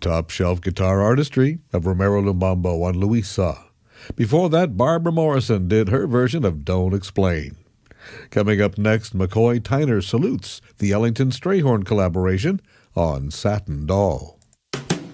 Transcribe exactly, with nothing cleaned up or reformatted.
top-shelf guitar artistry of Romero Lumbambo on Luisa. Before that, Barbara Morrison did her version of Don't Explain. Coming up next, McCoy Tyner salutes the Ellington Strayhorn collaboration on Satin Doll.